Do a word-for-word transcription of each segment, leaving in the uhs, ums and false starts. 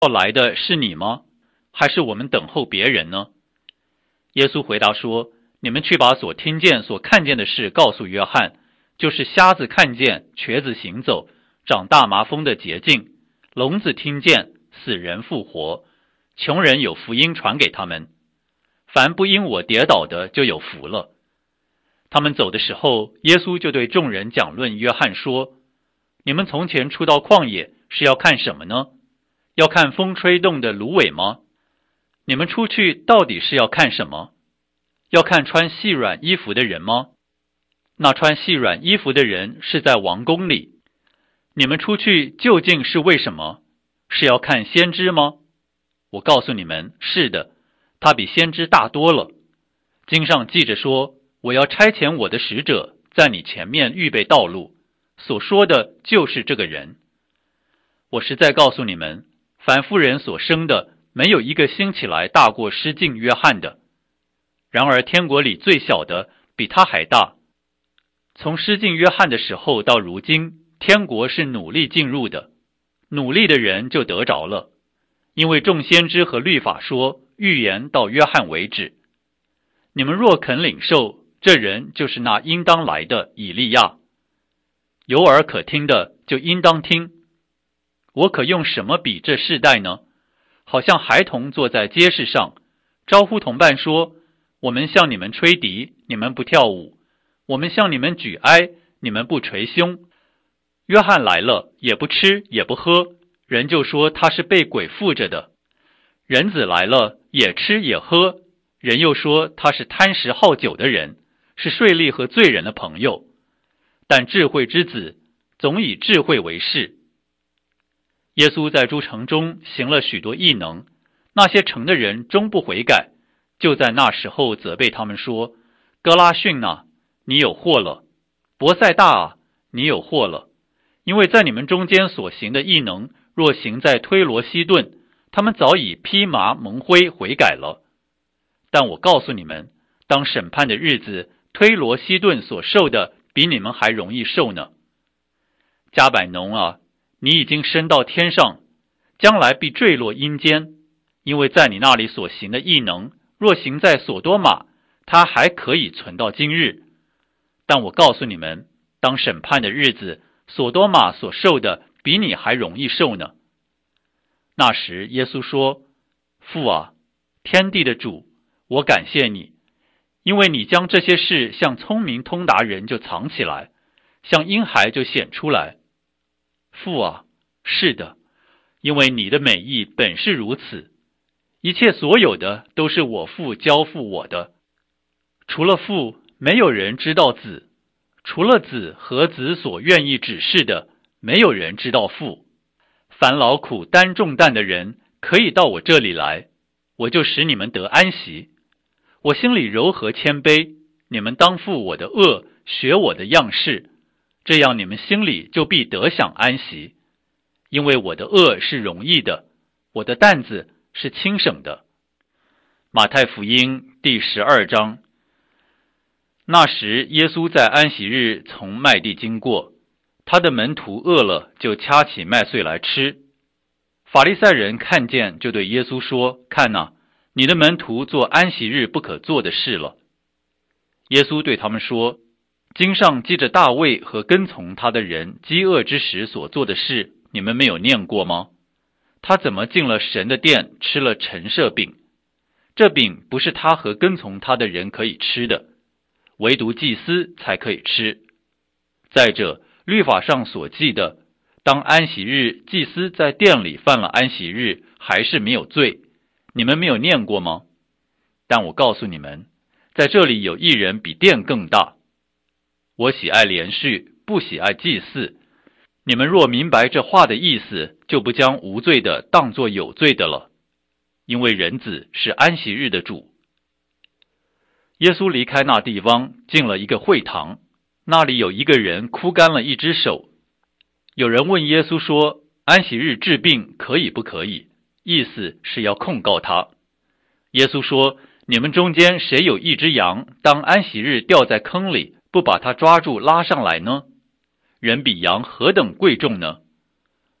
要来的是你吗？还是我们等候别人呢？耶稣回答说，你们去把所听见所看见的事告诉约翰，就是瞎子看见，瘸子行走，长大麻风的洁净，聋子听见，死人复活，穷人有福音传给他们。凡不因我跌倒的就有福了。他们走的时候，耶稣就对众人讲论约翰说，你们从前出到旷野是要看什么呢？要看风吹动的芦苇吗？你们出去到底是要看什么？要看穿细软衣服的人吗？那穿细软衣服的人是在王宫里。你们出去究竟是为什么？是要看先知吗？我告诉你们，是的，他比先知大多了。经上记着说，我要差遣我的使者在你前面预备道路，所说的就是这个人。我实在告诉你们，凡妇人所生的，没有一个兴起来大过施浸约翰的。然而天国里最小的比他还大。从施浸约翰的时候到如今，天国是努力进入的，努力的人就得着了。因为众先知和律法说，预言到约翰为止。你们若肯领受，这人就是那应当来的以利亚。有耳可听的就应当听。我可用什么比这世代呢？好像孩童坐在街市上，招呼同伴说，我们向你们吹笛，你们不跳舞；我们向你们举哀，你们不捶胸。约翰来了，也不吃也不喝，人就说他是被鬼附着的。人子来了，也吃也喝，人又说他是贪食好酒的人，是税吏和罪人的朋友。但智慧之子总以智慧为事。耶稣在诸城中行了许多异能，那些城的人终不悔改，就在那时候责备他们说，哥拉汛啊，你有祸了；伯赛大啊，你有祸了。因为在你们中间所行的异能，若行在推罗西顿，他们早已披麻蒙灰悔改了。但我告诉你们，当审判的日子，推罗西顿所受的比你们还容易受呢。加百农啊，你已经升到天上，将来必坠落阴间，因为在你那里所行的异能，若行在所多玛，它还可以存到今日。但我告诉你们，当审判的日子，所多玛所受的比你还容易受呢。那时耶稣说，父啊，天地的主，我感谢你，因为你将这些事向聪明通达人就藏起来，向婴孩就显出来。父啊，是的，因为你的美意本是如此。一切所有的都是我父交付我的。除了父，没有人知道子；除了子和子所愿意指示的，没有人知道父。凡劳苦担重担的人，可以到我这里来，我就使你们得安息。我心里柔和谦卑，你们当负我的恶，学我的样式，这样你们心里就必得享安息。因为我的恶是容易的，我的担子是轻省的。马太福音第十二章。那时耶稣在安息日从麦地经过，他的门徒饿了，就掐起麦穗来吃。法利赛人看见，就对耶稣说，看哪，你的门徒做安息日不可做的事了。耶稣对他们说，经上记着大卫和跟从他的人饥饿之时所做的事，你们没有念过吗？他怎么进了神的殿，吃了陈设饼？这饼不是他和跟从他的人可以吃的，唯独祭司才可以吃。再者，律法上所记的，当安息日祭司在殿里犯了安息日，还是没有罪，你们没有念过吗？但我告诉你们，在这里有一人比殿更大。我喜爱连续，不喜爱祭祀。你们若明白这话的意思，就不将无罪的当作有罪的了，因为人子是安息日的主。耶稣离开那地方，进了一个会堂，那里有一个人枯干了一只手。有人问耶稣说，安息日治病可以不可以？意思是要控告他。耶稣说，你们中间谁有一只羊，当安息日掉在坑里，不把它抓住拉上来呢？人比羊何等贵重呢？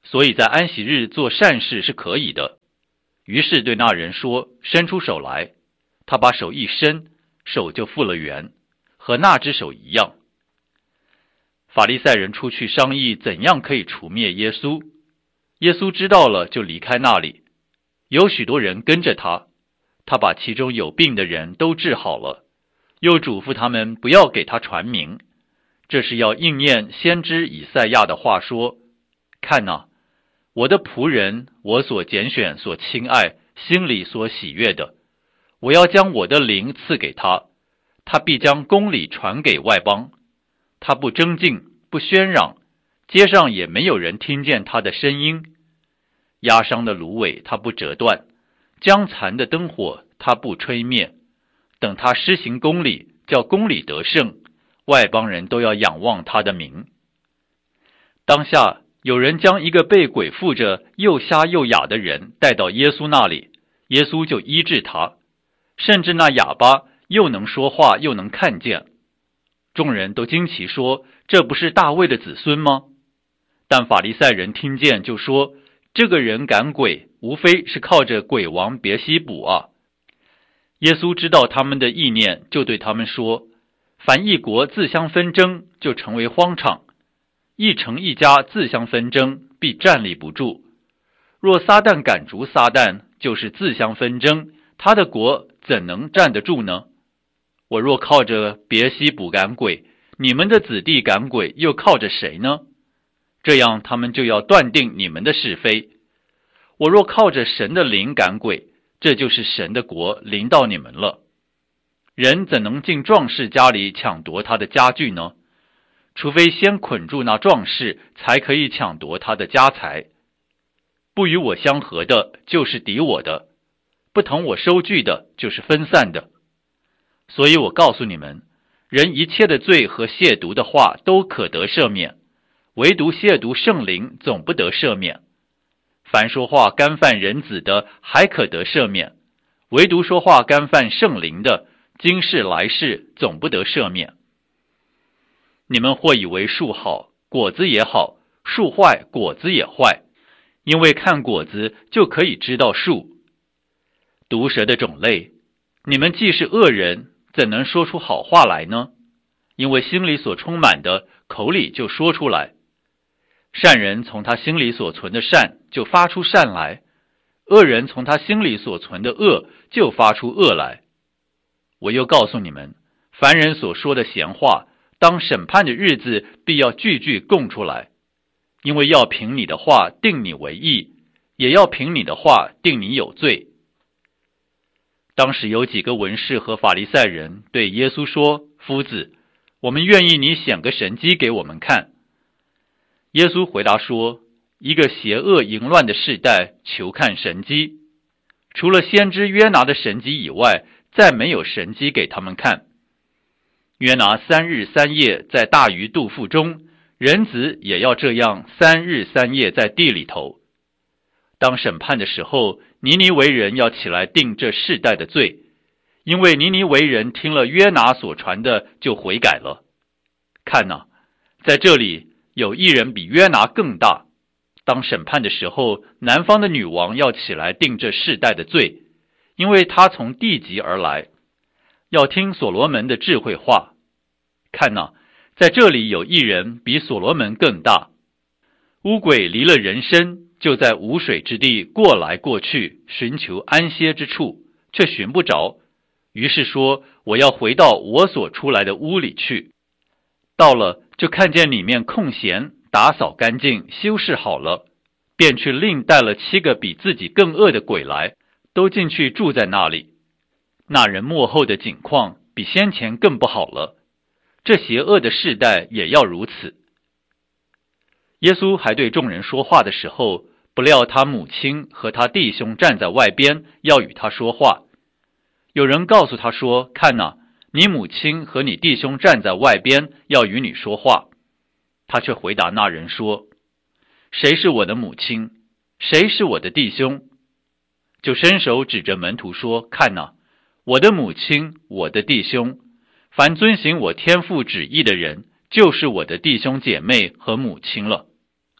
所以在安息日做善事是可以的。于是对那人说，伸出手来。他把手一伸，手就复了原，和那只手一样。法利赛人出去商议怎样可以除灭耶稣。耶稣知道了，就离开那里。有许多人跟着他，他把其中有病的人都治好了，又嘱咐他们不要给他传名。这是要应验先知以赛亚的话说，看哪，我的仆人，我所拣选所亲爱，心里所喜悦的，我要将我的灵赐给他，他必将公理传给外邦。他不争竞，不喧嚷，街上也没有人听见他的声音。压伤的芦苇他不折断，将残的灯火他不吹灭。等他施行公理，叫公理得胜，外邦人都要仰望他的名。当下有人将一个被鬼附着又瞎又哑的人带到耶稣那里，耶稣就医治他，甚至那哑巴又能说话又能看见。众人都惊奇说，这不是大卫的子孙吗？但法利赛人听见就说，这个人赶鬼，无非是靠着鬼王别西卜啊。耶稣知道他们的意念，就对他们说，凡一国自相纷争，就成为荒场；一城一家自相纷争，必站立不住。若撒旦赶逐撒旦，就是自相纷争，他的国怎能站得住呢？我若靠着别西卜赶鬼，你们的子弟赶鬼又靠着谁呢？这样他们就要断定你们的是非。我若靠着神的灵赶鬼，这就是神的国临到你们了。人怎能进壮士家里抢夺他的家具呢？除非先捆住那壮士，才可以抢夺他的家财。不与我相合的，就是敌我的；不同我收据的，就是分散的。所以我告诉你们，人一切的罪和亵渎的话都可得赦免，唯独亵渎圣灵总不得赦免。凡说话干犯人子的，还可得赦免，唯独说话干犯圣灵的，今世来世总不得赦免。你们或以为树好，果子也好；树坏，果子也坏。因为看果子就可以知道树。毒蛇的种类，你们既是恶人，怎能说出好话来呢？因为心里所充满的，口里就说出来。善人从他心里所存的善，就发出善来；恶人从他心里所存的恶，就发出恶来。我又告诉你们，凡人所说的闲话，当审判的日子，必要句句供出来。因为要凭你的话定你为义，也要凭你的话定你有罪。当时有几个文士和法利赛人对耶稣说，夫子，我们愿意你显个神迹给我们看。耶稣回答说，一个邪恶淫乱的世代求看神迹，除了先知约拿的神迹以外，再没有神迹给他们看。约拿三日三夜在大鱼肚腹中，人子也要这样三日三夜在地里头。当审判的时候，尼尼微人要起来定这世代的罪，因为尼尼微人听了约拿所传的就悔改了。看哪，在这里有一人比约拿更大。当审判的时候，南方的女王要起来定这世代的罪，因为她从地极而来，要听所罗门的智慧话。看哪，在这里有一人比所罗门更大。乌鬼离了人身，就在无水之地过来过去，寻求安歇之处，却寻不着。于是说，我要回到我所出来的屋里去。到了，就看见里面空闲，打扫干净，修饰好了，便去另带了七个比自己更恶的鬼来，都进去住在那里。那人末后的景况比先前更不好了。这邪恶的世代也要如此。耶稣还对众人说话的时候，不料他母亲和他弟兄站在外边，要与他说话。有人告诉他说，看哪，你母亲和你弟兄站在外边，要与你说话。他却回答那人说，谁是我的母亲？谁是我的弟兄？就伸手指着门徒说，看哪，我的母亲，我的弟兄。凡遵行我天父旨意的人，就是我的弟兄姐妹和母亲了。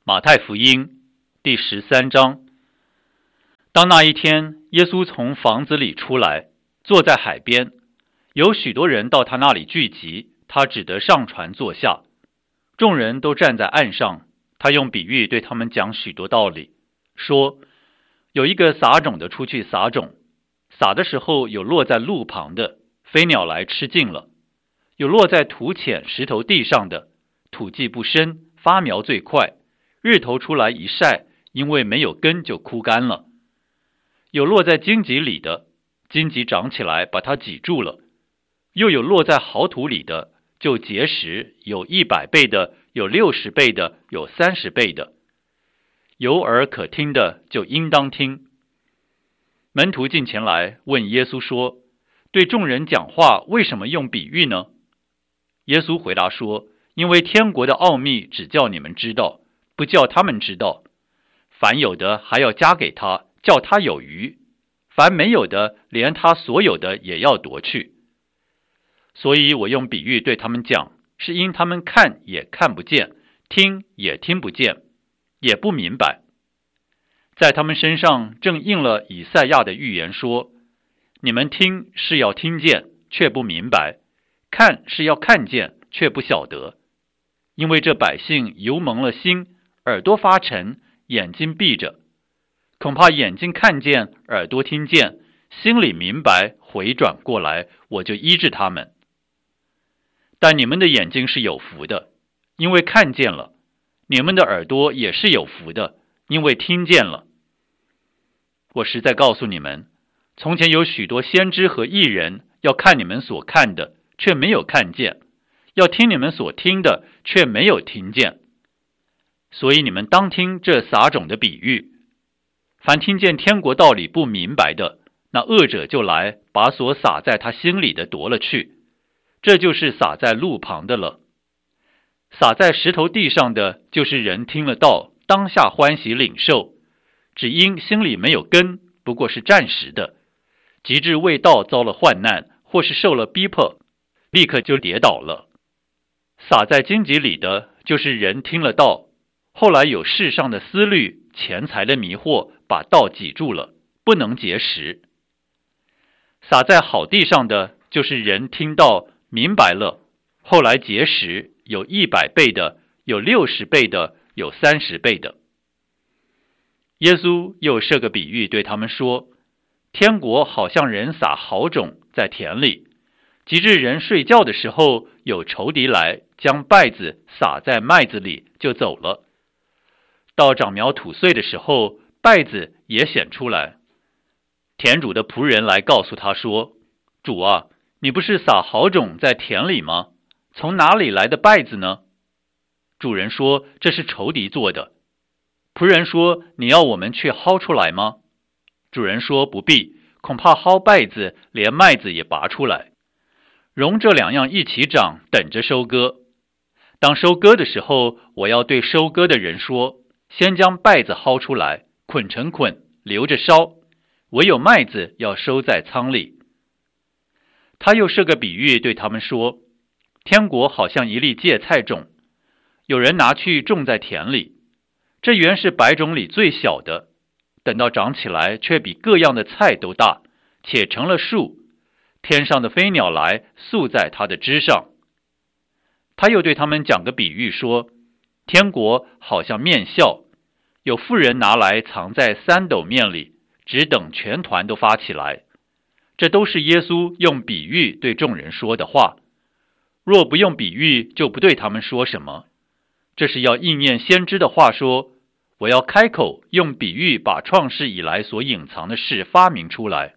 马太福音第十三章。当那一天，耶稣从房子里出来，坐在海边，有许多人到他那里聚集，他只得上船坐下。众人都站在岸上，他用比喻对他们讲许多道理，说：有一个撒种的出去撒种，撒的时候有落在路旁的，飞鸟来吃尽了；有落在土浅石头地上的，土迹不深，发苗最快，日头出来一晒，因为没有根就枯干了；有落在荆棘里的，荆棘长起来把它挤住了；又有落在好土里的，就结实，有一百倍的，有六十倍的，有三十倍的。有耳可听的就应当听。门徒进前来问耶稣说：对众人讲话为什么用比喻呢？耶稣回答说：因为天国的奥秘只叫你们知道，不叫他们知道。凡有的还要加给他，叫他有余；凡没有的，连他所有的也要夺去。所以我用比喻对他们讲，是因他们看也看不见，听也听不见，也不明白。在他们身上正应了以赛亚的预言说：你们听是要听见，却不明白；看是要看见，却不晓得。因为这百姓油蒙了心，耳朵发沉，眼睛闭着，恐怕眼睛看见，耳朵听见，心里明白，回转过来，我就医治他们。但你们的眼睛是有福的，因为看见了；你们的耳朵也是有福的，因为听见了。我实在告诉你们，从前有许多先知和义人要看你们所看的，却没有看见；要听你们所听的，却没有听见。所以你们当听这撒种的比喻。凡听见天国道理不明白的，那恶者就来，把所撒在他心里的夺了去。这就是撒在路旁的了。撒在石头地上的，就是人听了道，当下欢喜领受，只因心里没有根，不过是暂时的，及至为道遭了患难，或是受了逼迫，立刻就跌倒了。撒在荆棘里的，就是人听了道，后来有世上的思虑、钱财的迷惑，把道挤住了，不能结实。撒在好地上的，就是人听道明白了，后来结实，有一百倍的，有六十倍的，有三十倍的。耶稣又设个比喻对他们说：天国好像人撒好种在田里，及至人睡觉的时候，有仇敌来，将稗子撒在麦子里，就走了。到长苗吐穗的时候，稗子也显出来。田主的仆人来告诉他说：主啊，你不是撒好种在田里吗？从哪里来的稗子呢？主人说：这是仇敌做的。仆人说：你要我们去薅出来吗？主人说：不必，恐怕薅稗子，连麦子也拔出来。容这两样一起长，等着收割。当收割的时候，我要对收割的人说：先将稗子薅出来，捆成捆，留着烧；唯有麦子要收在仓里。他又设个比喻对他们说：天国好像一粒芥菜种，有人拿去种在田里，这原是百种里最小的，等到长起来，却比各样的菜都大，且成了树，天上的飞鸟来，宿在它的枝上。他又对他们讲个比喻说：天国好像面酵，有妇人拿来藏在三斗面里，只等全团都发起来。这都是耶稣用比喻对众人说的话。若不用比喻，就不对他们说什么。这是要应验先知的话说：我要开口用比喻把创世以来所隐藏的事发明出来。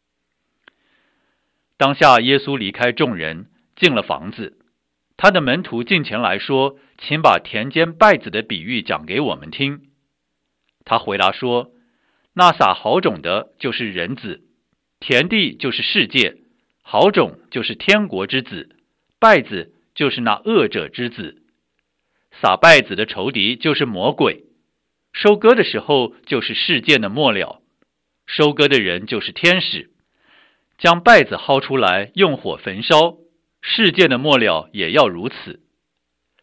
当下耶稣离开众人，进了房子。他的门徒进前来说：请把田间稗子的比喻讲给我们听。他回答说：那撒好种的就是人子，田地就是世界，好种就是天国之子，稗子就是那恶者之子。撒稗子的仇敌就是魔鬼，收割的时候就是世界的末了，收割的人就是天使。将稗子薅出来，用火焚烧，世界的末了也要如此。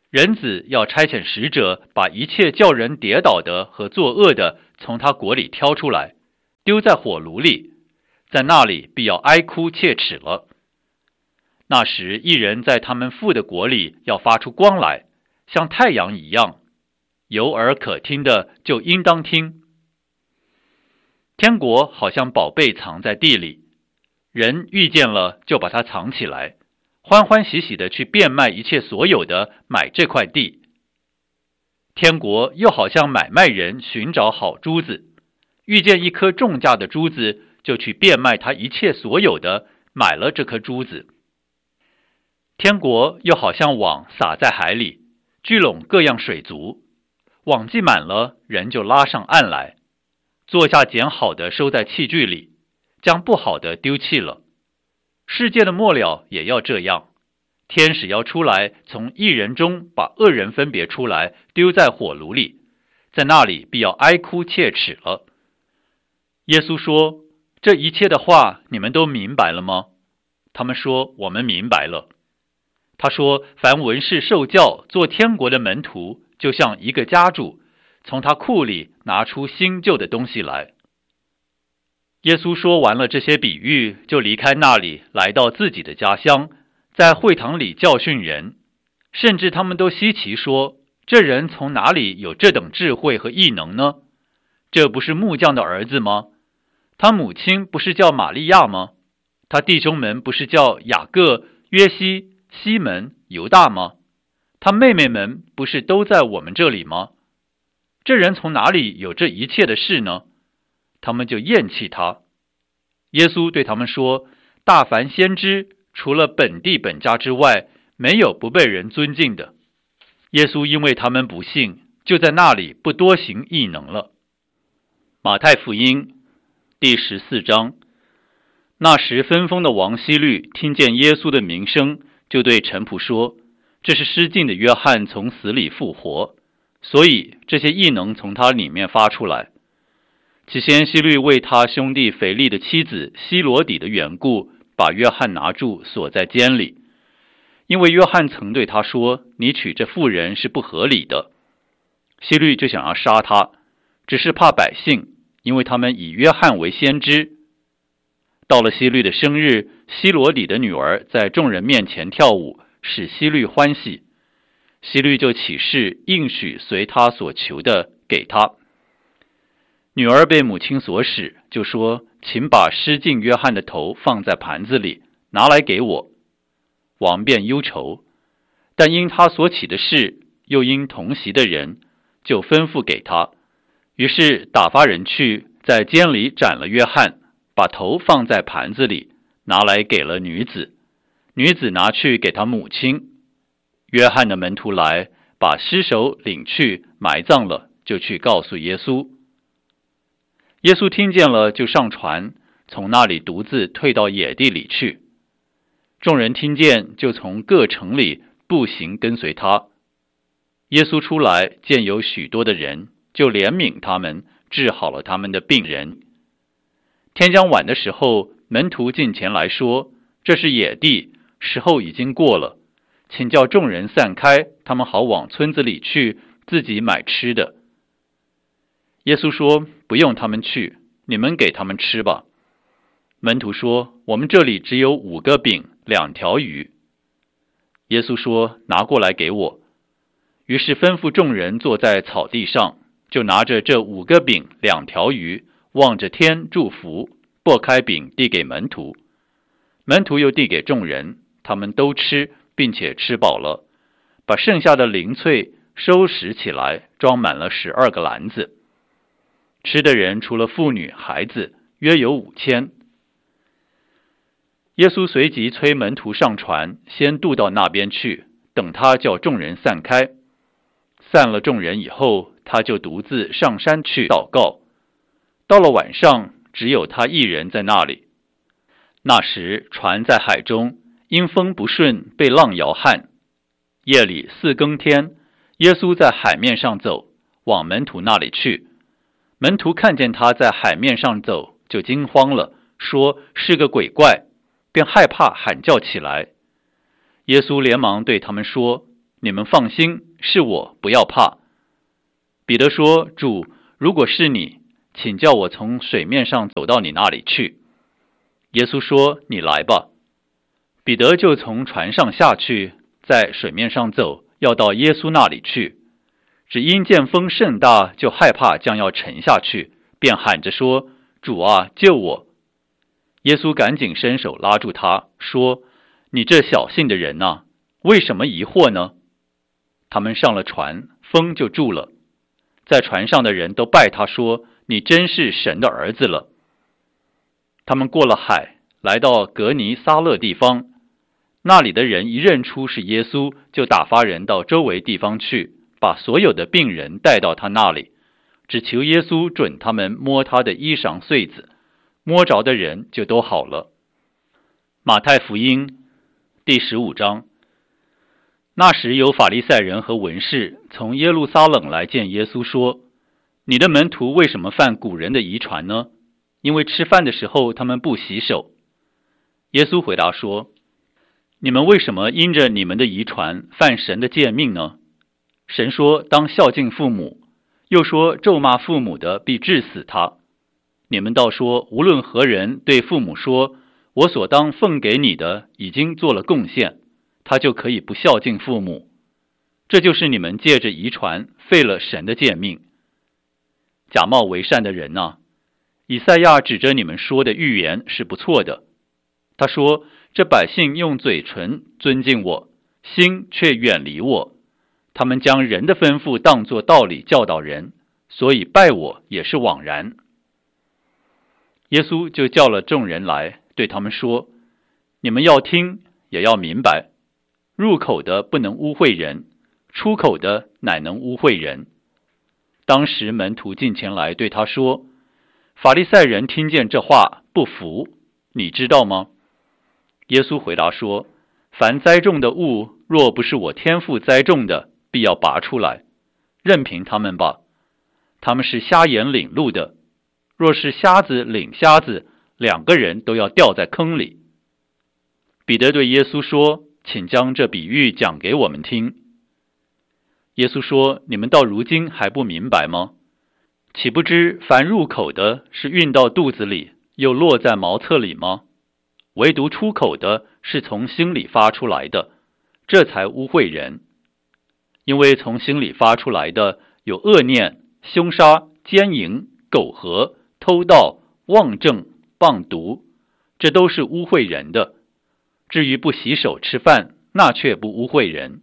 人子要差遣使者，把一切叫人跌倒的和作恶的从他国里挑出来，丢在火炉里，在那里必要哀哭切齿了。那时一人在他们父的国里要发出光来，像太阳一样，有耳可听的就应当听。天国好像宝贝藏在地里，人遇见了就把它藏起来，欢欢喜喜的去变卖一切所有的，买这块地。天国又好像买卖人寻找好珠子，遇见一颗重价的珠子，就去变卖他一切所有的，买了这颗珠子。天国又好像网撒在海里，聚拢各样水族，网既满了，人就拉上岸来，坐下捡好的收在器具里，将不好的丢弃了。世界的末了也要这样，天使要出来，从一人中把恶人分别出来，丢在火炉里，在那里必要哀哭切齿了。耶稣说，这一切的话你们都明白了吗？他们说，我们明白了。他说，凡文士受教做天国的门徒，就像一个家主，从他库里拿出新旧的东西来。耶稣说完了这些比喻，就离开那里，来到自己的家乡，在会堂里教训人，甚至他们都稀奇说，这人从哪里有这等智慧和异能呢？这不是木匠的儿子吗？他母亲不是叫玛利亚吗？他弟兄们不是叫雅各、约西、西门、犹大吗？他妹妹们不是都在我们这里吗？这人从哪里有这一切的事呢？他们就厌弃他。耶稣对他们说，大凡先知，除了本地本家之外，没有不被人尊敬的。耶稣因为他们不信，就在那里不多行异能了。马太福音第十四章。那时分封的王希律听见耶稣的名声，就对臣仆说，这是失敬的约翰从死里复活，所以这些异能从他里面发出来。起先希律为他兄弟腓力的妻子希罗底的缘故，把约翰拿住，锁在监里，因为约翰曾对他说，你娶这妇人是不合理的。希律就想要杀他，只是怕百姓，因为他们以约翰为先知。到了希律的生日，希罗底的女儿在众人面前跳舞，使希律欢喜。希律就起誓应许随他所求的给他。女儿被母亲所使，就说，请把失敬约翰的头放在盘子里，拿来给我。王便忧愁，但因他所起的事，又因同席的人，就吩咐给他。于是打发人去，在监里斩了约翰，把头放在盘子里，拿来给了女子。女子拿去给他母亲。约翰的门徒来，把尸首领去埋葬了，就去告诉耶稣。耶稣听见了，就上船，从那里独自退到野地里去。众人听见，就从各城里步行跟随他。耶稣出来，见有许多的人，就怜悯他们，治好了他们的病人。天将晚的时候，门徒进前来说，这是野地，时候已经过了，请叫众人散开，他们好往村子里去，自己买吃的。耶稣说，不用他们去，你们给他们吃吧。门徒说，我们这里只有五个饼，两条鱼。耶稣说，拿过来给我。于是吩咐众人坐在草地上，就拿着这五个饼两条鱼，望着天祝福，擘开饼递给门徒。门徒又递给众人，他们都吃，并且吃饱了，把剩下的零碎收拾起来，装满了十二个篮子。吃的人除了妇女孩子，约有五千。耶稣随即催门徒上船，先渡到那边去，等他叫众人散开。散了众人以后，他就独自上山去祷告。到了晚上，只有他一人在那里。那时船在海中，因风不顺，被浪摇撼。夜里四更天，耶稣在海面上走，往门徒那里去。门徒看见他在海面上走，就惊慌了，说是个鬼怪，便害怕喊叫起来。耶稣连忙对他们说， 你们放心，是我，不要怕。”彼得说：“主，如果是你，请叫我从水面上走到你那里去。”耶稣说：“你来吧。”彼得就从船上下去，在水面上走，要到耶稣那里去。只因见风甚大，就害怕将要沉下去，便喊着说：“主啊，救我！”耶稣赶紧伸手拉住他，说：“你这小信的人啊，为什么疑惑呢？”他们上了船，风就住了。在船上的人都拜他说：“你真是神的儿子了。”他们过了海，来到格尼撒勒地方，那里的人一认出是耶稣，就打发人到周围地方去，把所有的病人带到他那里，只求耶稣准他们摸他的衣裳穗子，摸着的人就都好了。马太福音第十五章。那时有法利赛人和文士从耶路撒冷来见耶稣，说：“你的门徒为什么犯古人的遗传呢？因为吃饭的时候他们不洗手。”耶稣回答说：“你们为什么因着你们的遗传犯神的诫命呢？神说当孝敬父母，又说咒骂父母的必治死他。你们倒说无论何人对父母说，我所当奉给你的已经做了贡献，他就可以不孝敬父母。这就是你们借着遗传废了神的诫命。假冒为善的人啊，以赛亚指着你们说的预言是不错的。他说：这百姓用嘴唇尊敬我，心却远离我。他们将人的吩咐当作道理教导人，所以拜我也是枉然。耶稣就叫了众人来，对他们说：你们要听，也要明白，入口的不能污秽人，出口的乃能污秽人。当时门徒进前来对他说：法利赛人听见这话不服，你知道吗？耶稣回答说：凡栽种的物，若不是我天父栽种的，必要拔出来，任凭他们吧。他们是瞎眼领路的，若是瞎子领瞎子，两个人都要掉在坑里。彼得对耶稣说：请将这比喻讲给我们听。耶稣说：你们到如今还不明白吗？岂不知凡入口的是运到肚子里，又落在茅厕里吗？唯独出口的是从心里发出来的，这才污秽人。因为从心里发出来的有恶念、凶杀、奸淫、苟合、偷盗、妄证、谤毒，这都是污秽人的。至于不洗手吃饭，那却不污秽人。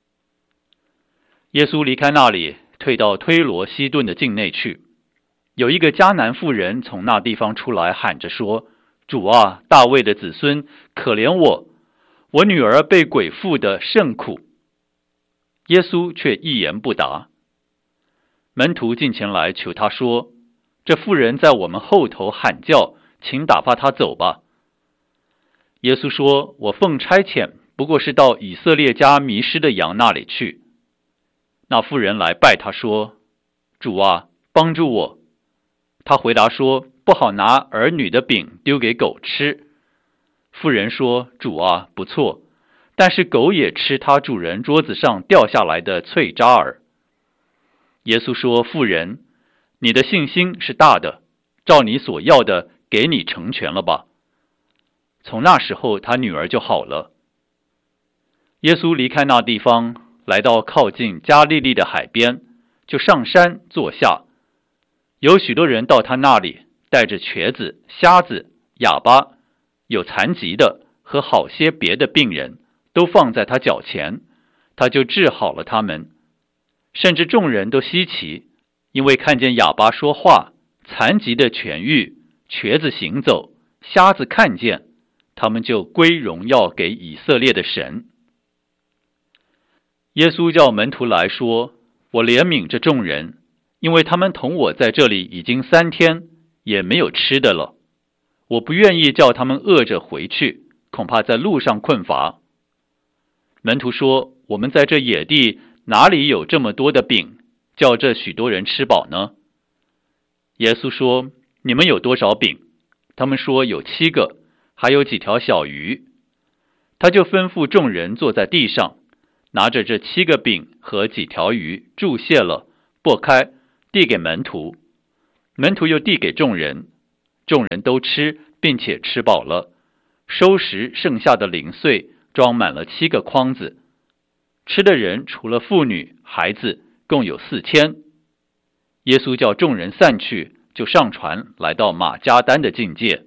耶稣离开那里，退到推罗西顿的境内去。有一个迦南妇人从那地方出来，喊着说：主啊，大卫的子孙，可怜我，我女儿被鬼附得甚苦。耶稣却一言不答。门徒进前来求他说：这妇人在我们后头喊叫，请打发她走吧。耶稣说：我奉差遣，不过是到以色列家迷失的羊那里去。那妇人来拜他说：主啊，帮助我。他回答说：不好拿儿女的饼丢给狗吃。妇人说：主啊，不错，但是狗也吃他主人桌子上掉下来的脆渣儿。耶稣说：妇人，你的信心是大的，照你所要的给你成全了吧。从那时候他女儿就好了。耶稣离开那地方，来到靠近加利利的海边，就上山坐下。有许多人到他那里，带着瘸子、瞎子、哑巴，有残疾的和好些别的病人，都放在他脚前，他就治好了他们。甚至众人都稀奇，因为看见哑巴说话，残疾的痊愈，瘸子行走，瞎子看见，他们就归荣耀给以色列的神。耶稣叫门徒来说：我怜悯这众人，因为他们同我在这里已经三天，也没有吃的了。我不愿意叫他们饿着回去，恐怕在路上困乏。门徒说：我们在这野地哪里有这么多的饼，叫这许多人吃饱呢？耶稣说：你们有多少饼？他们说：有七个，还有几条小鱼。他就吩咐众人坐在地上， 拿着这七个饼和几条鱼，注谢了，擘开，递给门徒。门徒又递给众人，众人都吃，并且吃饱了，收拾剩下的零碎，装满了七个筐子。吃的人除了妇女、孩子，共有四千。耶稣叫众人散去，就上船来到马加丹的境界。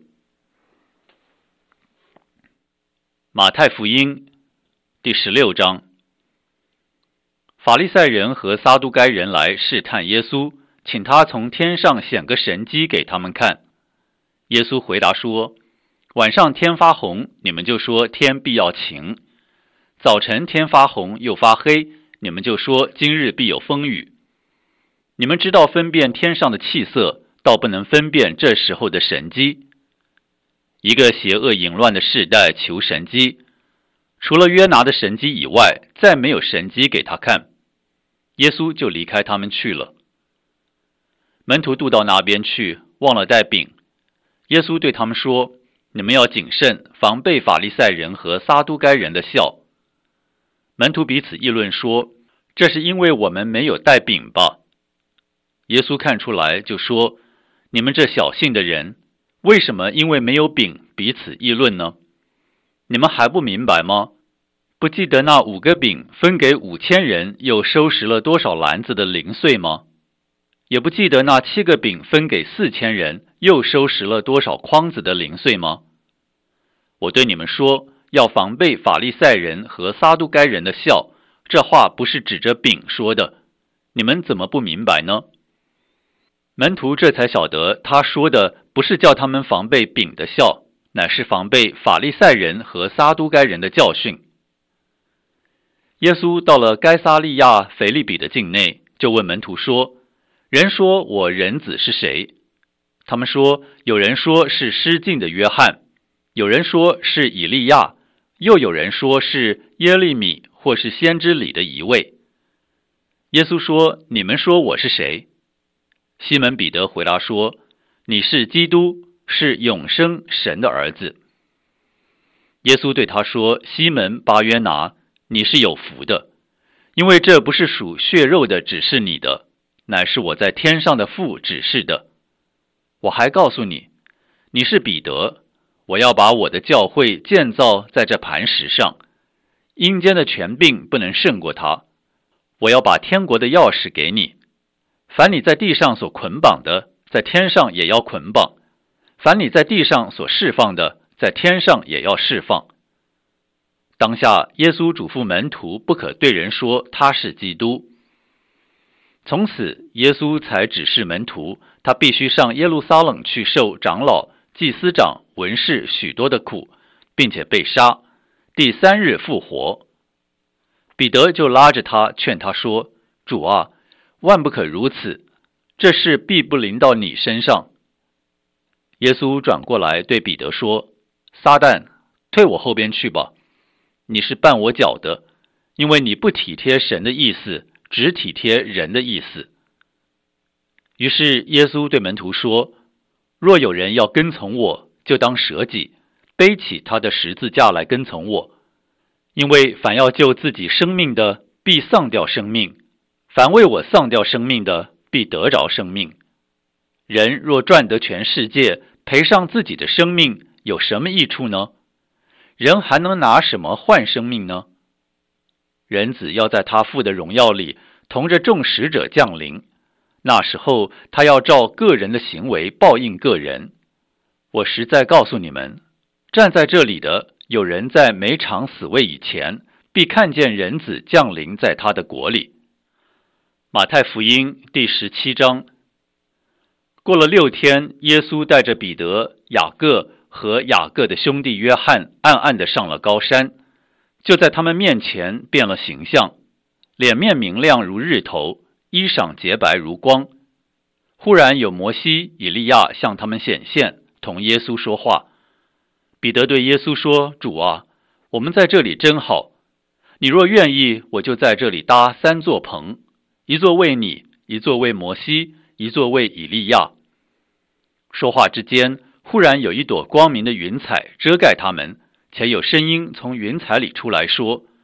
马太福音第十六章。法利赛人和撒都该人来试探耶稣，请他从天上显个神迹给他们看。耶稣回答说：晚上天发红，你们就说天必要晴；早晨天发红又发黑，你们就说今日必有风雨。你们知道分辨天上的气色，倒不能分辨这时候的神迹。一个邪恶淫乱的世代求神迹，除了约拿的神迹以外，再没有神迹给他看。耶稣就离开他们去了。门徒渡到那边去，忘了带饼。耶稣对他们说：你们要谨慎，防备法利赛人和撒都该人的酵。门徒彼此议论说：这是因为我们没有带饼吧？耶稣看出来，就说：你们这小信的人，为什么因为没有饼彼此议论呢？你们还不明白吗？不记得那五个饼分给五千人，又收拾了多少篮子的零碎吗？也不记得那七个饼分给四千人，又收拾了多少筐子的零碎吗？我对你们说，要防备法利赛人和撒都该人的酵，这话不是指着饼说的，你们怎么不明白呢？门徒这才晓得，他说的不是叫他们防备饼的酵，乃是防备法利赛人和撒都该人的教训。耶稣到了该撒利亚腓利比的境内，就问门徒说：人说我人子是谁？他们说，有人说是失禁的约翰，有人说是以利亚，又有人说是耶利米或是先知里的一位。耶稣说：你们说我是谁？西门彼得回答说：你是基督，是永生神的儿子。耶稣对他说：西门巴约拿，你是有福的，因为这不是属血肉的指示你的，乃是我在天上的父指示的。我还告诉你，你是彼得，我要把我的教会建造在这磐石上，阴间的权柄不能胜过它。我要把天国的钥匙给你，凡你在地上所捆绑的，在天上也要捆绑；凡你在地上所释放的，在天上也要释放。当下耶稣嘱咐门徒不可对人说他是基督。从此耶稣才指示门徒，他必须上耶路撒冷去受长老、祭司长、文士许多的苦，并且被杀，第三日复活。彼得就拉着他劝他说：主啊，万不可如此，这事必不临到你身上。耶稣转过来对彼得说：撒旦，退我后边去吧，你是绊我脚的，因为你不体贴神的意思，只体贴人的意思。于是耶稣对门徒说：若有人要跟从我，就当舍己，背起他的十字架来跟从我。因为凡要救自己生命的，必丧掉生命；凡为我丧掉生命的，必得着生命。人若赚得全世界，赔上自己的生命，有什么益处呢？人还能拿什么换生命呢？人子要在他父的荣耀里，同着众使者降临，那时候他要照个人的行为报应个人。我实在告诉你们，站在这里的有人在每场死位以前，必看见人子降临在他的国里。马太福音第十七章。过了六天，耶稣带着彼得、雅各和雅各的兄弟约翰暗暗地上了高山，就在他们面前变了形象，脸面明亮如日头，衣裳洁白如光。忽然有摩西、以利亚向他们显现，同耶稣说话。彼得对耶稣说：主啊，我们在这里真好，你若愿意，我就在这里搭三座棚，一座为你，一座为摩西，一座为以利亚。说话之间，忽然有一朵光明的云彩遮盖他们，且有声音从云彩里出来说：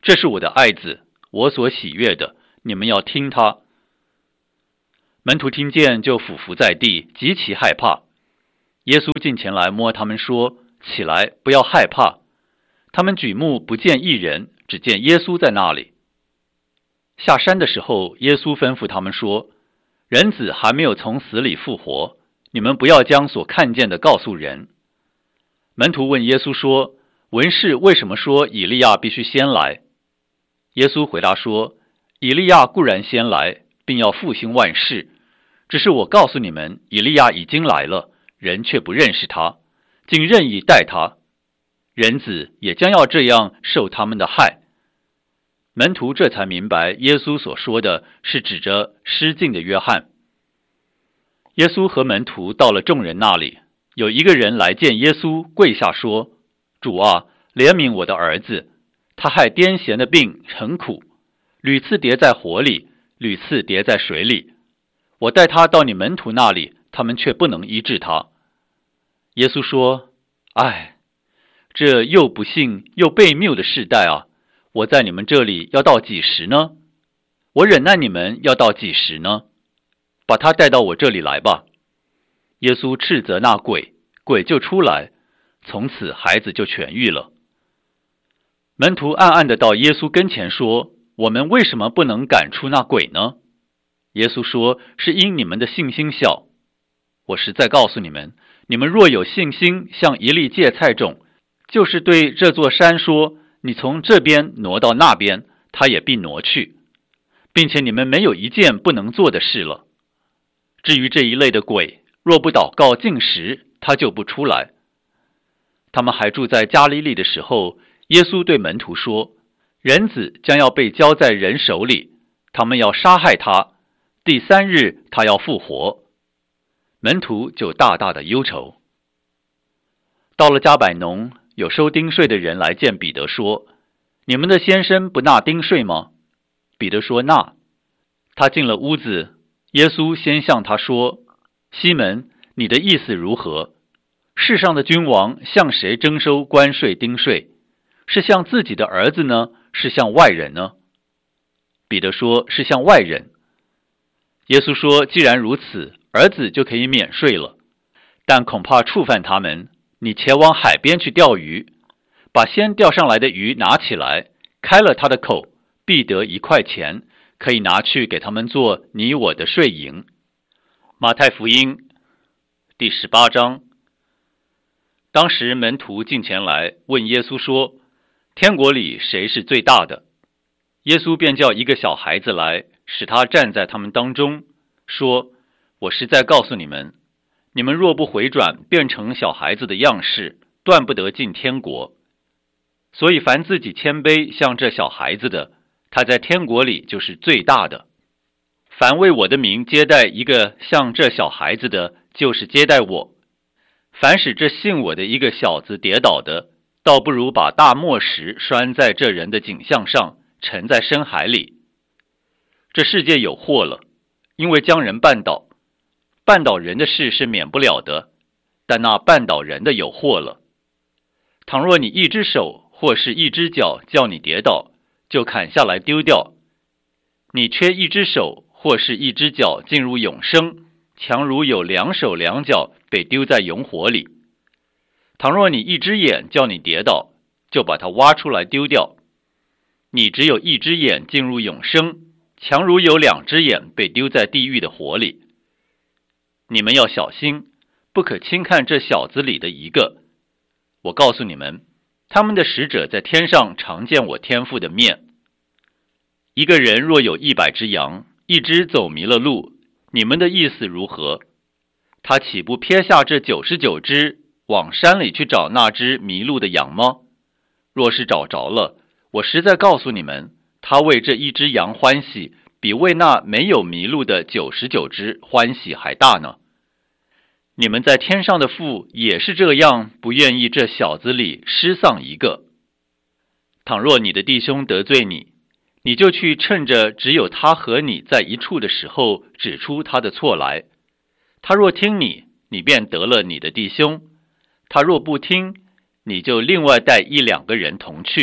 这是我的爱子，我所喜悦的，你们要听他。门徒听见就俯伏在地，极其害怕。耶稣近前来摸他们说，起来，不要害怕。他们举目不见一人，只见耶稣在那里。下山的时候，耶稣吩咐他们说，人子还没有从死里复活，你们不要将所看见的告诉人。门徒问耶稣说，文士为什么说以利亚必须先来？耶稣回答说，以利亚固然先来，并要复兴万事，只是我告诉你们，以利亚已经来了，人却不认识他，竟任意待他。人子也将要这样受他们的害。门徒这才明白耶稣所说的是指着失禁的约翰。耶稣和门徒到了众人那里，有一个人来见耶稣，跪下说，主啊，怜悯我的儿子，他害癫痫的病很苦，屡次跌在火里，屡次跌在水里。我带他到你门徒那里，他们却不能医治他。耶稣说，唉，这又不幸又悖谬的世代啊，我在你们这里要到几时呢？我忍耐你们要到几时呢？把他带到我这里来吧。耶稣斥责那鬼，鬼就出来，从此孩子就痊愈了。门徒暗暗地到耶稣跟前说，我们为什么不能赶出那鬼呢？耶稣说，是因你们的信心小。我实在告诉你们，你们若有信心像一粒芥菜种，就是对这座山说，你从这边挪到那边，它也必挪去，并且你们没有一件不能做的事了。至于这一类的鬼，若不祷告禁食，它就不出来。他们还住在加利利的时候，耶稣对门徒说，人子将要被交在人手里，他们要杀害他，第三日他要复活。门徒就大大的忧愁。到了加百农，有收丁税的人来见彼得说，你们的先生不纳丁税吗？彼得说纳。他进了屋子，耶稣先向他说，西门，你的意思如何？世上的君王向谁征收关税丁税？是向自己的儿子呢，是向外人呢？彼得说，是向外人。耶稣说，既然如此，儿子就可以免税了，但恐怕触犯他们，你前往海边去钓鱼，把先钓上来的鱼拿起来，开了他的口，必得一块钱，可以拿去给他们做你我的税银。马太福音第十八章。当时门徒进前来问耶稣说，天国里谁是最大的？耶稣便叫一个小孩子来，使他站在他们当中，说，我实在告诉你们，你们若不回转，变成小孩子的样式，断不得进天国。所以凡自己谦卑像这小孩子的，他在天国里就是最大的。凡为我的名接待一个像这小孩子的，就是接待我。凡使这信我的一个小子跌倒的，倒不如把大磨石拴在这人的颈项上，沉在深海里。这世界有祸了，因为将人绊倒。绊倒人的事是免不了的，但那绊倒人的有祸了。倘若你一只手或是一只脚叫你跌倒，就砍下来丢掉。你缺一只手或是一只脚进入永生，强如有两手两脚被丢在永火里。倘若你一只眼叫你跌倒，就把它挖出来丢掉。你只有一只眼进入永生，强如有两只眼被丢在地狱的火里。你们要小心，不可轻看这小子里的一个。我告诉你们，他们的使者在天上常见我天父的面。一个人若有一百只羊，一只走迷了路，你们的意思如何？他岂不撇下这九十九只，往山里去找那只迷路的羊吗？若是找着了，我实在告诉你们，他为这一只羊欢喜，比为那没有迷路的九十九只欢喜还大呢。你们在天上的父也是这样，不愿意这小子里失丧一个。倘若你的弟兄得罪你，你就去趁着只有他和你在一处的时候，指出他的错来。他若听你，你便得了你的弟兄；他若不听，你就另外带一两个人同去，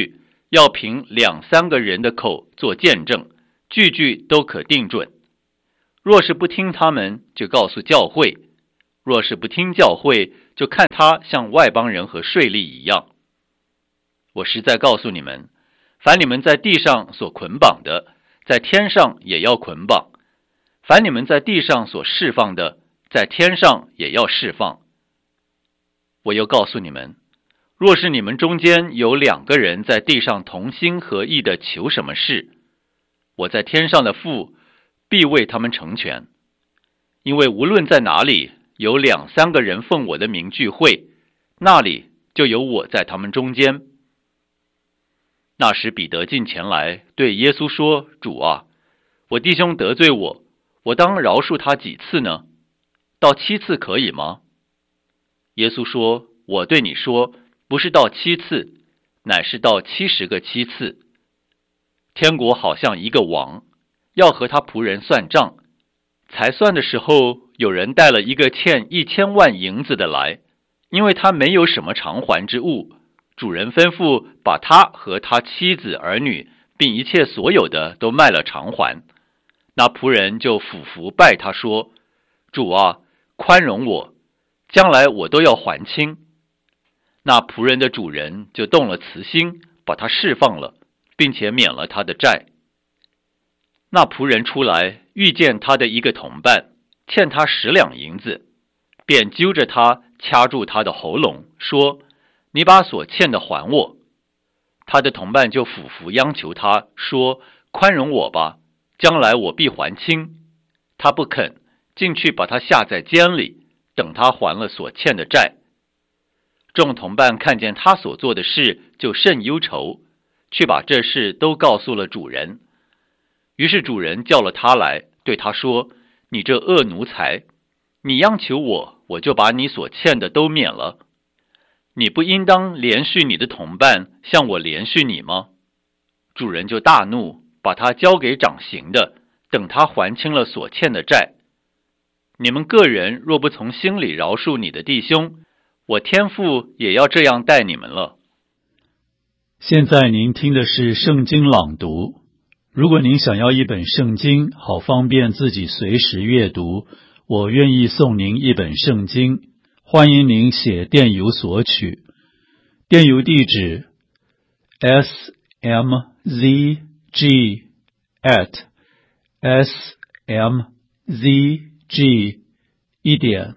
要凭两三个人的口做见证，句句都可定准。若是不听他们，就告诉教会；若是不听教会，就看他像外邦人和税吏一样。我实在告诉你们，凡你们在地上所捆绑的，在天上也要捆绑；凡你们在地上所释放的，在天上也要释放。我又告诉你们，若是你们中间有两个人在地上同心合意的求什么事，我在天上的父必为他们成全。因为无论在哪里有两三个人奉我的名聚会，那里就有我在他们中间。那时彼得进前来对耶稣说，主啊，我弟兄得罪我，我当饶恕他几次呢？到七次可以吗？耶稣说，我对你说，不是到七次，乃是到七十个七次。天国好像一个王，要和他仆人算账，才算的时候，有人带了一个欠一千万银子的来，因为他没有什么偿还之物，主人吩咐把他和他妻子儿女并一切所有的都卖了偿还。那仆人就俯伏拜他说，主啊，宽容我，将来我都要还清。那仆人的主人就动了慈心，把他释放了，并且免了他的债。那仆人出来，遇见他的一个同伴欠他十两银子，便揪着他，掐住他的喉咙，说，你把所欠的还我。他的同伴就俯伏央求他说，宽容我吧，将来我必还清。他不肯，进去把他下在监里，等他还了所欠的债。众同伴看见他所做的事，就甚忧愁，去把这事都告诉了主人。于是主人叫了他来，对他说，你这恶奴才，你央求我，我就把你所欠的都免了。你不应当连续你的同伴，像我连续你吗？主人就大怒，把他交给掌刑的，等他还清了所欠的债。你们个人若不从心里饶恕你的弟兄，我天父也要这样待你们了。 现在您听的是圣经朗读。如果您想要一本圣经，好方便自己随时阅读，我愿意送您一本圣经。欢迎您写电邮索取，电邮地址 s m z g at s m z g 一点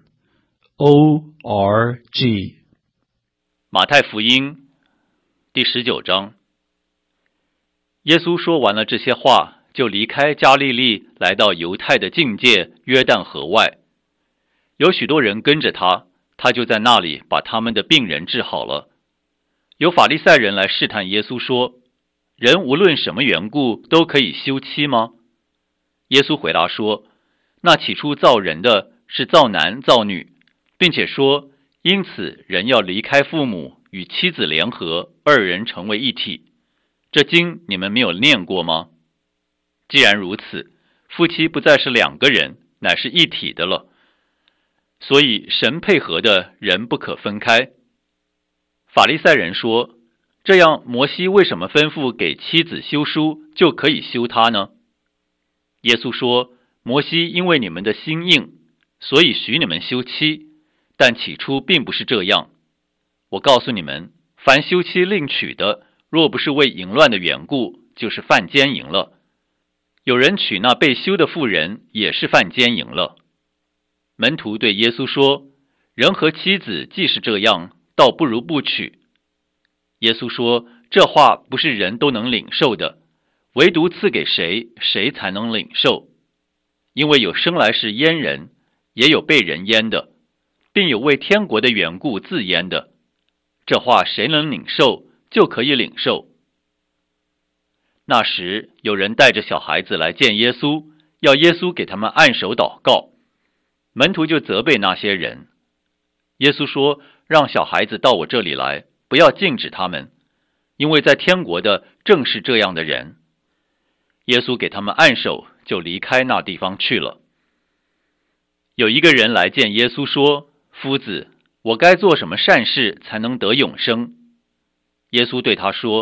o r g。 马太福音第十九章。耶稣说完了这些话，就离开加利利，来到犹太的境界约旦河外。有许多人跟着他，他就在那里把他们的病人治好了。有法利赛人来试探耶稣说，人无论什么缘故都可以休妻吗？耶稣回答说，那起初造人的是造男造女，并且说，因此人要离开父母，与妻子联合，二人成为一体。这经你们没有念过吗？既然如此，夫妻不再是两个人，乃是一体的了。所以神配合的人不可分开。法利赛人说，这样摩西为什么吩咐给妻子休书，就可以休她呢？耶稣说，摩西因为你们的心硬，所以许你们休妻，但起初并不是这样。我告诉你们，凡休妻另娶的，若不是为淫乱的缘故，就是犯奸淫了。有人娶那被休的妇人，也是犯奸淫了。门徒对耶稣说，人和妻子既是这样，倒不如不娶。耶稣说，这话不是人都能领受的，唯独赐给谁，谁才能领受。因为有生来是阉人，也有被人阉的，并有为天国的缘故自阉的。这话谁能领受，就可以领受。那时有人带着小孩子来见耶稣，要耶稣给他们按手祷告。门徒就责备那些人。耶稣说，让小孩子到我这里来，不要禁止他们，因为在天国的正是这样的人。耶稣给他们按手，就离开那地方去了。有一个人来见耶稣说，夫子，我该做什么善事才能得永生？耶稣对他说，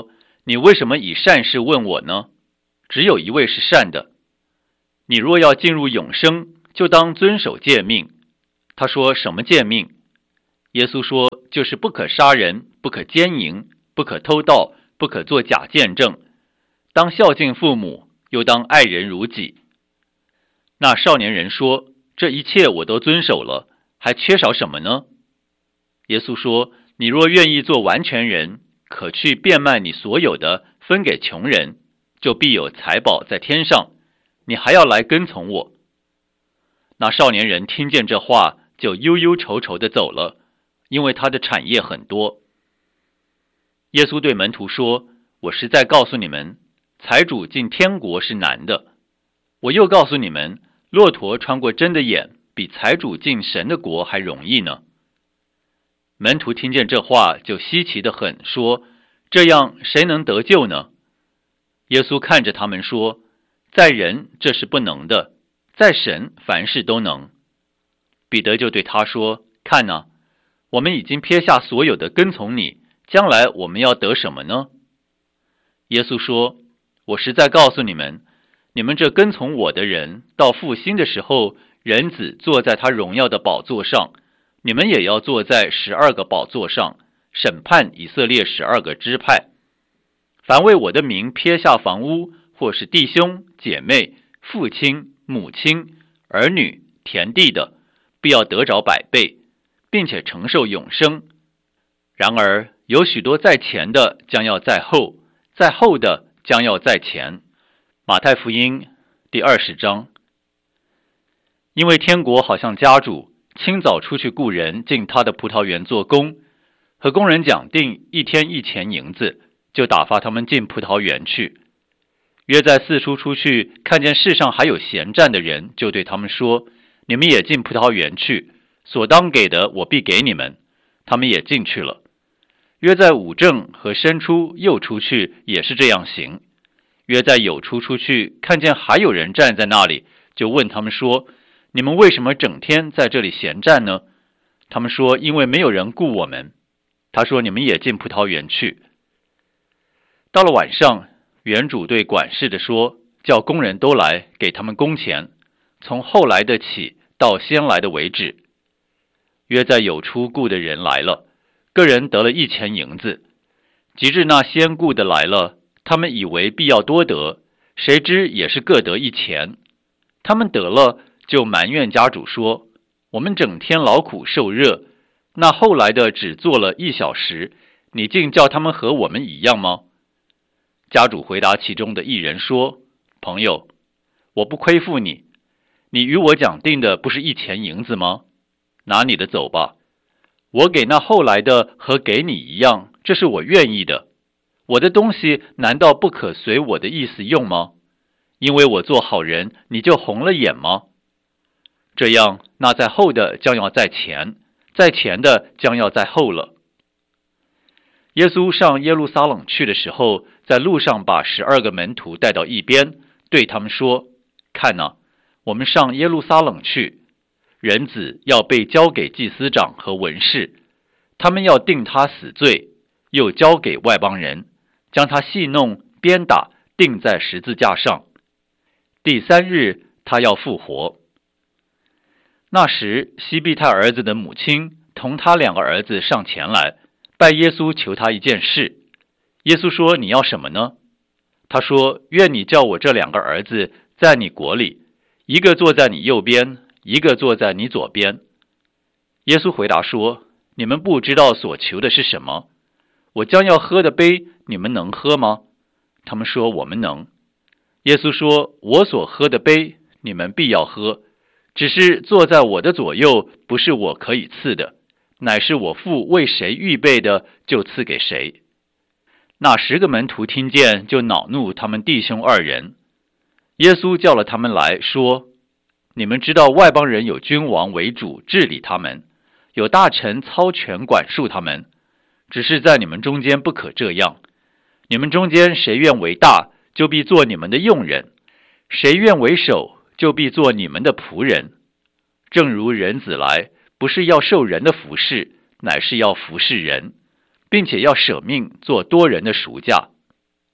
你为什么以善事问我呢？只有一位是善的。你若要进入永生，就当遵守诫命。他说，什么诫命？耶稣说，就是不可杀人，不可奸淫，不可偷盗，不可作假见证，当孝敬父母，又当爱人如己。那少年人说，这一切我都遵守了，还缺少什么呢？耶稣说，你若愿意做完全人，可去变卖你所有的，分给穷人，就必有财宝在天上，你还要来跟从我。那少年人听见这话，就忧忧愁愁地走了，因为他的产业很多。耶稣对门徒说，我实在告诉你们，财主进天国是难的。我又告诉你们，骆驼穿过针的眼，比财主进神的国还容易呢。门徒听见这话，就稀奇得很，说，这样谁能得救呢？耶稣看着他们说，在人这是不能的，在神凡事都能。彼得就对他说，看哪，我们已经撇下所有的跟从你，将来我们要得什么呢？耶稣说，我实在告诉你们，你们这跟从我的人，到复兴的时候，人子坐在他荣耀的宝座上，你们也要坐在十二个宝座上，审判以色列十二个支派。凡为我的名撇下房屋，或是弟兄姐妹、父亲母亲、儿女、田地的，必要得着百倍，并且承受永生。然而有许多在前的将要在后，在后的将要在前。马太福音第二十章。因为天国好像家主清早出去雇人进他的葡萄园做工，和工人讲定一天一钱银子，就打发他们进葡萄园去。约在四处出去，看见世上还有闲站的人，就对他们说，你们也进葡萄园去，所当给的我必给你们。他们也进去了。约在午正和申初又出去，也是这样行。约在酉初出去，看见还有人站在那里，就问他们说，你们为什么整天在这里闲站呢？他们说，因为没有人雇我们。他说，你们也进葡萄园去。到了晚上，园主对管事的说，叫工人都来，给他们工钱，从后来的起到先来的为止。约在酉初雇的人来了，个人得了一钱银子。及至那先雇的来了，他们以为必要多得，谁知也是各得一钱。他们得了，就埋怨家主说，我们整天劳苦受热，那后来的只做了一小时，你竟叫他们和我们一样吗？家主回答其中的一人说，朋友，我不亏负你，你与我讲定的不是一钱银子吗？拿你的走吧，我给那后来的和给你一样，这是我愿意的。我的东西难道不可随我的意思用吗？因为我做好人，你就红了眼吗？这样，那在后的将要在前，在前的将要在后了。耶稣上耶路撒冷去的时候，在路上把十二个门徒带到一边，对他们说，看哪，我们上耶路撒冷去，人子要被交给祭司长和文士，他们要定他死罪，又交给外邦人，将他戏弄、鞭打，钉在十字架上。第三日，他要复活。那时，西庇太儿子的母亲同他两个儿子上前来，拜耶稣求他一件事。耶稣说，你要什么呢？他说，愿你叫我这两个儿子在你国里，一个坐在你右边，一个坐在你左边。耶稣回答说，你们不知道所求的是什么。我将要喝的杯，你们能喝吗？他们说，我们能。耶稣说，我所喝的杯，你们必要喝，只是坐在我的左右，不是我可以赐的，乃是我父为谁预备的，就赐给谁。那十个门徒听见，就恼怒他们弟兄二人。耶稣叫了他们来说，你们知道外邦人有君王为主治理他们，有大臣操权管束他们，只是在你们中间不可这样。你们中间谁愿为大，就必做你们的用人；谁愿为首，就必做你们的仆人。正如人子来，不是要受人的服侍，乃是要服侍人，并且要舍命做多人的赎价。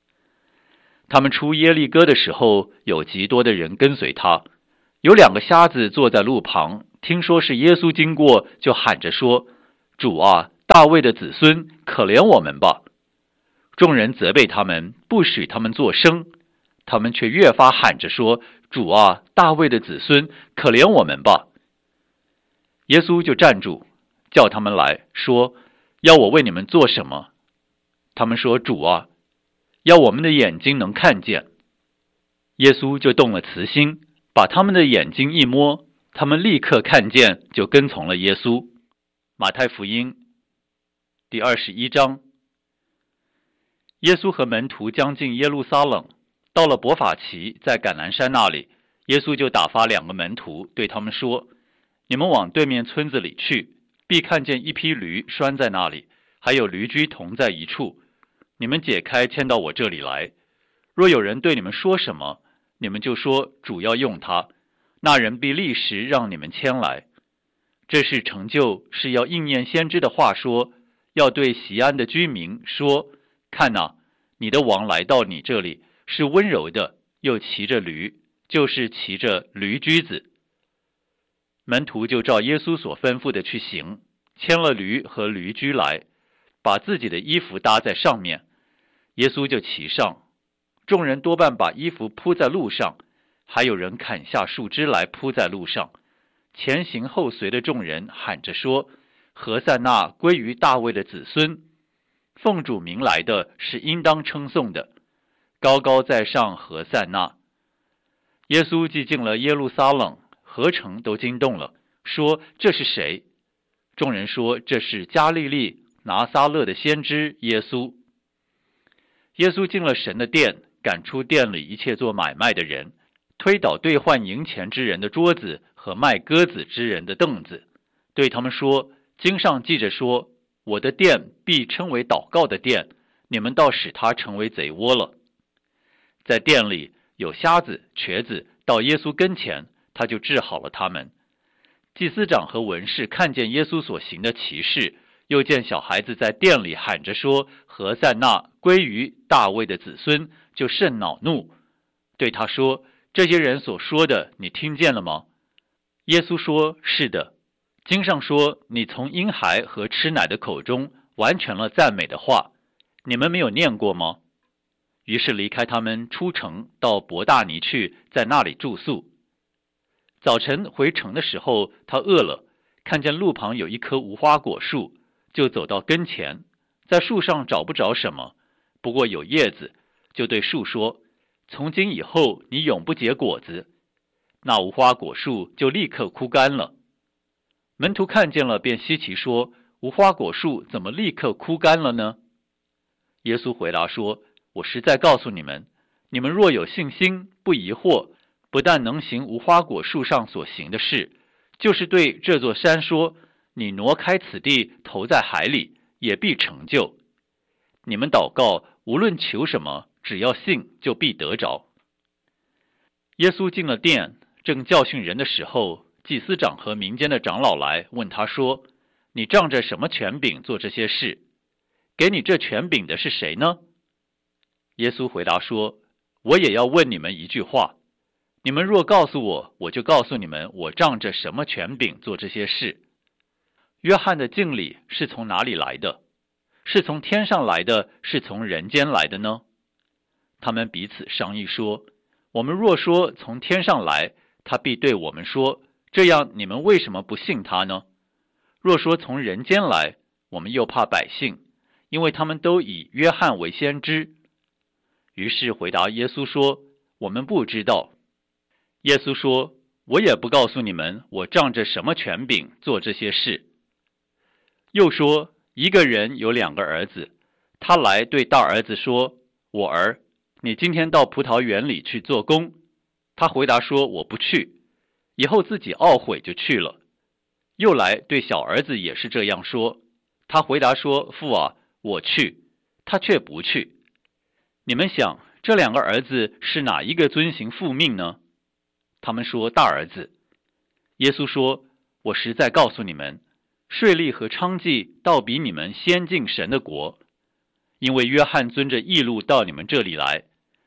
他们出耶利哥的时候，有极多的人跟随他。有两个瞎子坐在路旁，听说是耶稣经过，就喊着说：主啊，大卫的子孙，可怜我们吧。众人责备他们，不许他们作声，他们却越发喊着说：主啊，大卫的子孙，可怜我们吧。耶稣就站住，叫他们来说：要我为你们做什么？他们说：主啊，要我们的眼睛能看见。耶稣就动了慈心，把他们的眼睛一摸，他们立刻看见，就跟从了耶稣。马太福音第二十一章。耶稣和门徒将近耶路撒冷，到了伯法其，在橄榄山那里，耶稣就打发两个门徒，对他们说：你们往对面村子里去，必看见一匹驴拴在那里，还有驴驹同在一处，你们解开牵到我这里来。若有人对你们说什么，你们就说主要用它，那人必立时让你们牵来。这事成就，是要应验先知的话说，要对锡安的居民说：看哪，你的王来到你这里，是温柔的，又骑着驴，就是骑着驴驹子。门徒就照耶稣所吩咐的去行，牵了驴和驴驹来，把自己的衣服搭在上面，耶稣就骑上。众人多半把衣服铺在路上，还有人砍下树枝来铺在路上。前行后随的众人喊着说：何塞那归于大卫的子孙，奉主名来的是应当称颂的，高高在上何塞那。耶稣既进了耶路撒冷，何城都惊动了，说：这是谁？众人说：这是加利利拿撒勒的先知耶稣。耶稣进了神的殿，赶出店里一切做买卖的人，推倒兑换银钱之人的桌子和卖鸽子之人的凳子，对他们说：经上记着说，我的殿必称为祷告的殿，你们倒使它成为贼窝了。在殿里有瞎子瘸子到耶稣跟前，他就治好了他们。祭司长和文士看见耶稣所行的奇事，又见小孩子在殿里喊着说：何塞那归于大卫的子孙，就甚恼怒，对他说：这些人所说的你听见了吗？耶稣说：是的。经上说，你从婴孩和吃奶的口中完成了赞美的话，你们没有念过吗？于是离开他们，出城到伯大尼去，在那里住宿。早晨回城的时候，他饿了，看见路旁有一棵无花果树，就走到跟前，在树上找不着什么，不过有叶子，就对树说：从今以后你永不结果子。那无花果树就立刻枯干了。门徒看见了，便稀奇说：无花果树怎么立刻枯干了呢？耶稣回答说：我实在告诉你们，你们若有信心，不疑惑，不但能行无花果树上所行的事，就是对这座山说：你挪开此地，投在海里，也必成就。你们祷告，无论求什么，只要信，就必得着。耶稣进了殿，正教训人的时候，祭司长和民间的长老来问他说：你仗着什么权柄做这些事？给你这权柄的是谁呢？耶稣回答说：我也要问你们一句话，你们若告诉我，我就告诉你们，我仗着什么权柄做这些事。约翰的敬礼是从哪里来的？是从天上来的，是从人间来的呢？他们彼此商议说：我们若说从天上来，他必对我们说：这样你们为什么不信他呢？若说从人间来，我们又怕百姓，因为他们都以约翰为先知。于是回答耶稣说：我们不知道。耶稣说：我也不告诉你们，我仗着什么权柄做这些事。又说：一个人有两个儿子，他来对大儿子说：我儿，你今天到葡萄园里去做工。他回答说：我不去。以后自己懊悔就去了。又来对小儿子也是这样说，他回答说：父啊，我去。他却不去。你们想，这两个儿子是哪一个遵行父命呢？他们说：大儿子。耶稣说：我实在告诉你们，税吏和娼妓倒比你们先进神的国。因为约翰遵着义路到你们这里来，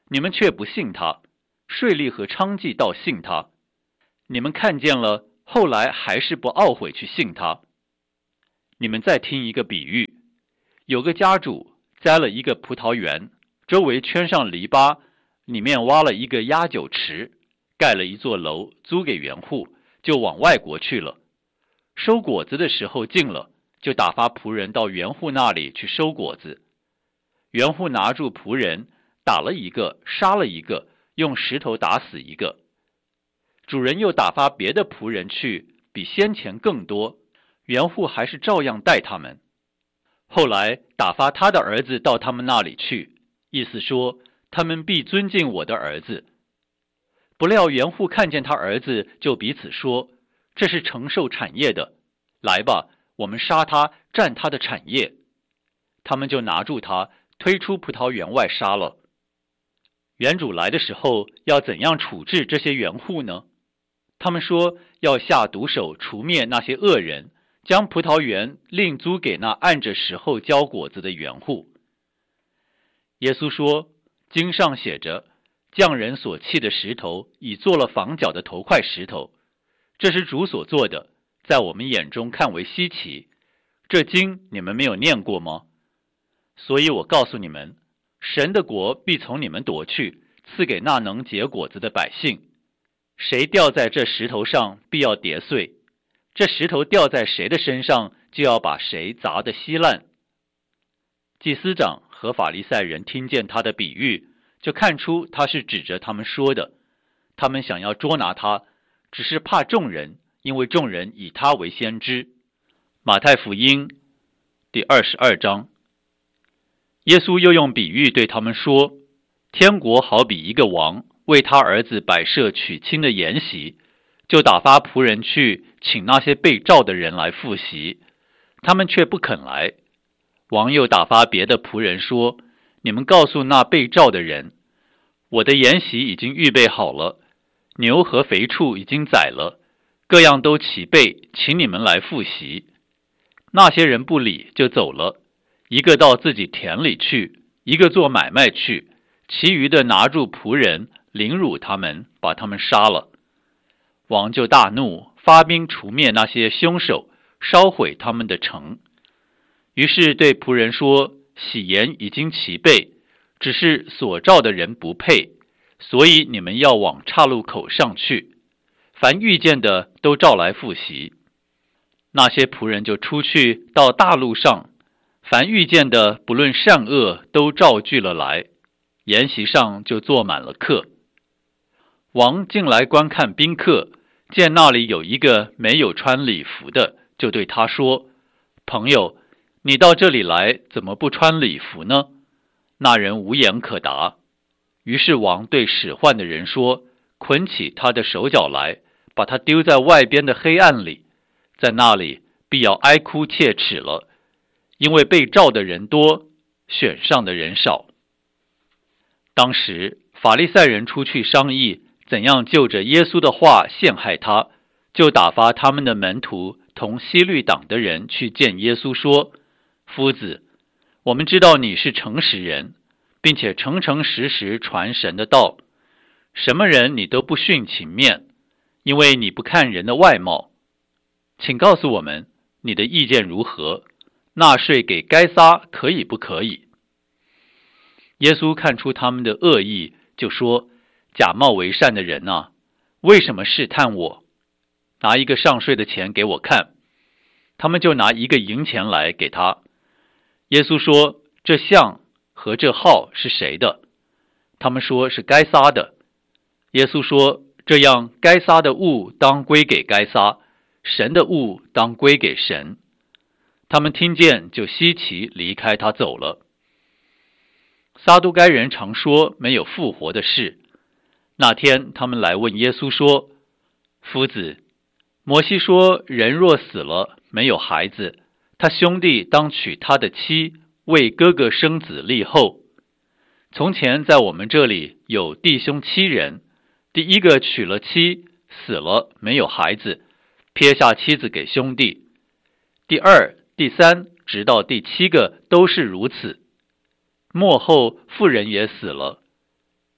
你们却不信他，税吏和娼妓倒信他。你们看见了，后来还是不懊悔去信他。你们再听一个比喻，有个家主栽了一个葡萄园，周围圈上篱笆，里面挖了一个压酒池，盖了一座楼，租给园户，就往外国去了。收果子的时候近了，就打发仆人到园户那里去收果子。园户拿住仆人，打了一个，杀了一个，用石头打死一个。主人又打发别的仆人去，比先前更多，园户还是照样待他们。后来打发他的儿子到他们那里去，意思说他们必尊敬我的儿子。不料园户看见他儿子，就彼此说，这是承受产业的，来吧，我们杀他，占他的产业。他们就拿住他，推出葡萄园外杀了。园主来的时候，要怎样处置这些园户呢？他们说要下毒手除灭那些恶人，将葡萄园另租给那按着时候交果子的园户。耶稣说，经上写着，匠人所砌的石头已做了房角的头块石头，这是主所做的，在我们眼中看为稀奇。这经你们没有念过吗？所以我告诉你们，神的国必从你们夺去，赐给那能结果子的百姓。谁掉在这石头上，必要跌碎；这石头掉在谁的身上，就要把谁砸得稀烂。祭司长和法利赛人听见他的比喻，就看出他是指着他们说的。他们想要捉拿他，只是怕众人，因为众人以他为先知。马太福音第二十二章。耶稣又用比喻对他们说，天国好比一个王为他儿子摆设娶亲的筵席，就打发仆人去请那些被召的人来赴席，他们却不肯来。王又打发别的仆人说，你们告诉那被召的人，我的筵席已经预备好了，牛和肥畜已经宰了，各样都齐备，请你们来赴席。那些人不理，就走了，一个到自己田里去，一个做买卖去，其余的拿住仆人，凌辱他们，把他们杀了。王就大怒，发兵除灭那些凶手，烧毁他们的城。于是对仆人说，喜筵已经齐备，只是所召的人不配，所以你们要往岔路口上去，凡遇见的都召来赴席。那些仆人就出去到大路上，凡遇见的不论善恶都召聚了来，筵席上就坐满了客。王进来观看宾客，见那里有一个没有穿礼服的，就对他说，朋友，你到这里来，怎么不穿礼服呢？那人无言可答。于是王对使唤的人说，捆起他的手脚来，把他丢在外边的黑暗里，在那里必要哀哭切齿了，因为被召的人多，选上的人少。当时法利赛人出去商议，怎样就着耶稣的话陷害他，就打发他们的门徒同希律党的人去见耶稣说，夫子，我们知道你是诚实人，并且诚诚实实传神的道，什么人你都不徇情面，因为你不看人的外貌。请告诉我们，你的意见如何？纳税给该撒可以不可以？耶稣看出他们的恶意，就说，假冒为善的人啊，为什么试探我？拿一个上税的钱给我看。他们就拿一个银钱来给他。耶稣说，这像和这号是谁的？他们说是该撒的。耶稣说，这样该撒的物当归给该撒，神的物当归给神。他们听见就稀奇，离开他走了。撒都该人常说没有复活的事。那天他们来问耶稣说，夫子，摩西说人若死了没有孩子，他兄弟当娶他的妻，为哥哥生子立后。从前在我们这里有弟兄七人，第一个娶了妻，死了没有孩子，撇下妻子给兄弟。第二、第三直到第七个都是如此。末后妇人也死了。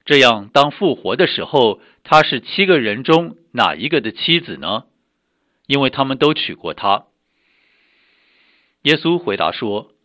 这样当复活的时候，他是七个人中哪一个的妻子呢？因为他们都娶过她。耶稣回答说，